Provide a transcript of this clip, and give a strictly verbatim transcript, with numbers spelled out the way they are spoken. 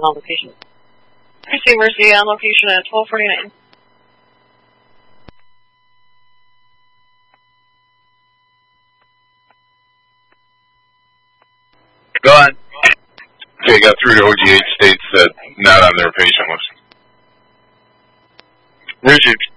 on location. Christy Mercy on location at twelve forty-nine. Go on. Okay, got through to O G H states that not on their patient list. Richard,